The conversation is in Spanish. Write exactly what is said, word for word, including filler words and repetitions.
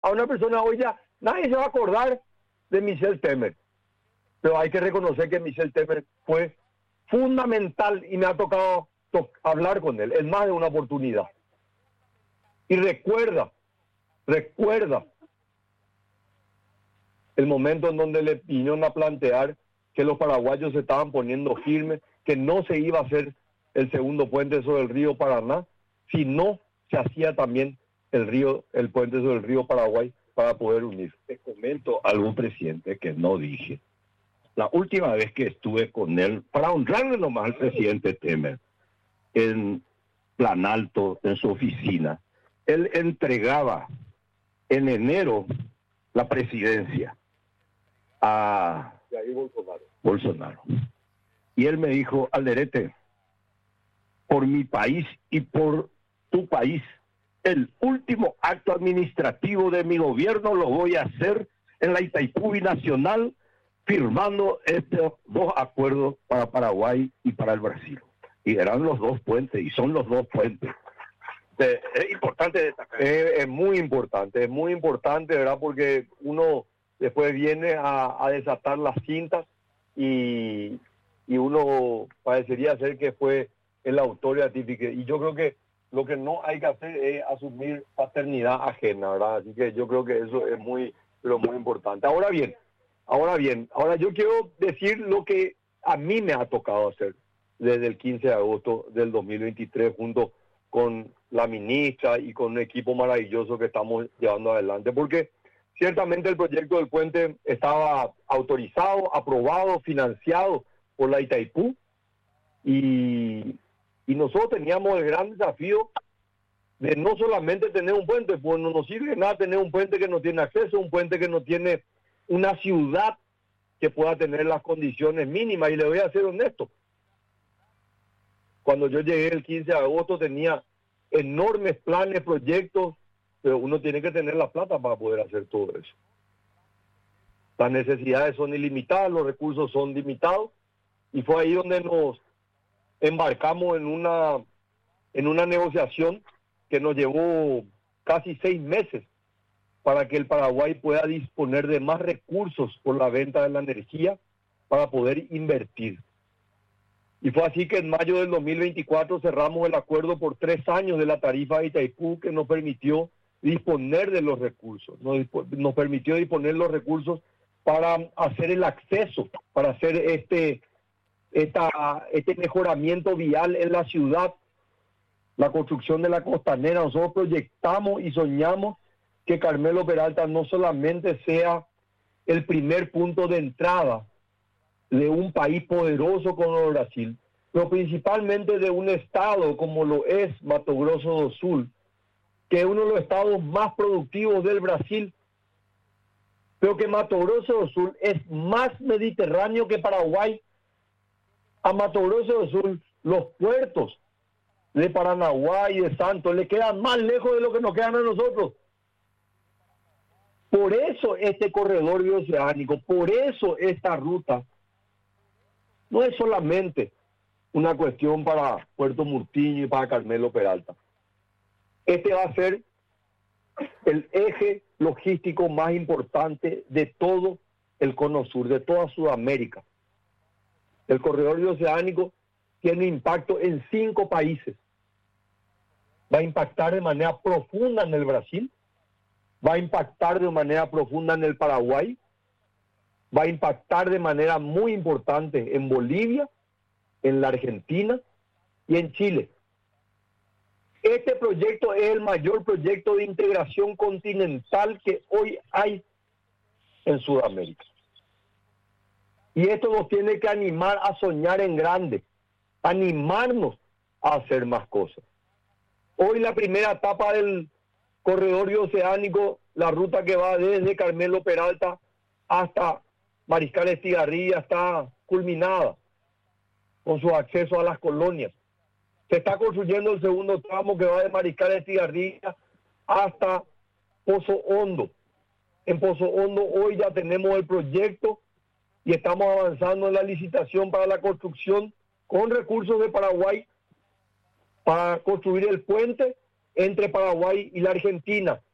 a una persona hoy ya, nadie se va a acordar de Michel Temer. Pero hay que reconocer que Michel Temer fue fundamental y me ha tocado to- hablar con él en más de una oportunidad. Y recuerda, recuerda el momento en donde le vinieron a plantear que los paraguayos se estaban poniendo firmes, que no se iba a hacer el segundo puente sobre el río Paraná, si no se hacía también el río, el puente sobre el río Paraguay para poder unir. Te comento algún presidente que no dije. La última vez que estuve con él, para honrarle nomás al presidente Temer, en Plan Alto, en su oficina, él entregaba en enero la presidencia a Jair Bolsonaro. Bolsonaro. Y él me dijo, Alderete, por mi país y por tu país, el último acto administrativo de mi gobierno lo voy a hacer en la Itaipú Binacional, firmando estos dos acuerdos para Paraguay y para el Brasil. Y eran los dos puentes, y son los dos puentes. Es importante destacar. Es, es muy importante, es muy importante, ¿verdad? Porque uno después viene a, a desatar las cintas y, y uno parecería ser que fue el autor y artífice. Y yo creo que lo que no hay que hacer es asumir paternidad ajena, ¿verdad? Así que yo creo que eso es muy, pero muy importante. Ahora bien, ahora bien, ahora yo quiero decir lo que a mí me ha tocado hacer desde el quince de agosto del dos mil veintitrés junto con la ministra y con un equipo maravilloso que estamos llevando adelante, porque ciertamente el proyecto del puente estaba autorizado, aprobado, financiado por la Itaipú y, y nosotros teníamos el gran desafío de no solamente tener un puente, pues no nos sirve nada tener un puente que no tiene acceso, un puente que no tiene una ciudad que pueda tener las condiciones mínimas. Y le voy a ser honesto, cuando yo llegué el quince de agosto tenía enormes planes, proyectos, pero uno tiene que tener la plata para poder hacer todo eso. Las necesidades son ilimitadas, los recursos son limitados, y fue ahí donde nos embarcamos en una, en una negociación que nos llevó casi seis meses para que el Paraguay pueda disponer de más recursos por la venta de la energía para poder invertir. Y fue así que en mayo del dos mil veinticuatro cerramos el acuerdo por tres años de la tarifa de Itaipú, que nos permitió disponer de los recursos, nos, nos permitió disponer los recursos para hacer el acceso, para hacer este, esta, este mejoramiento vial en la ciudad, la construcción de la costanera. Nosotros proyectamos y soñamos que Carmelo Peralta no solamente sea el primer punto de entrada de un país poderoso como el Brasil, pero principalmente de un estado como lo es Mato Grosso do Sul, que es uno de los estados más productivos del Brasil, pero que Mato Grosso do Sul es más mediterráneo que Paraguay. A Mato Grosso do Sul los puertos de Paranaguá y de Santos le quedan más lejos de lo que nos quedan a nosotros. Por eso este corredor bioceánico, por eso esta ruta, no es solamente una cuestión para Puerto Murtiño y para Carmelo Peralta. Este va a ser el eje logístico más importante de todo el cono sur, de toda Sudamérica. El corredor bioceánico tiene impacto en cinco países. Va a impactar de manera profunda en el Brasil, va a impactar de manera profunda en el Paraguay, va a impactar de manera muy importante en Bolivia, en la Argentina y en Chile. Este proyecto es el mayor proyecto de integración continental que hoy hay en Sudamérica. Y esto nos tiene que animar a soñar en grande, animarnos a hacer más cosas. Hoy la primera etapa del corredor bioceánico, la ruta que va desde Carmelo Peralta hasta Mariscal Estigarribia, está culminada con su acceso a las colonias. Se está construyendo el segundo tramo que va de Mariscal Estigarribia hasta Pozo Hondo. En Pozo Hondo hoy ya tenemos el proyecto y estamos avanzando en la licitación para la construcción con recursos de Paraguay para construir el puente entre Paraguay y la Argentina.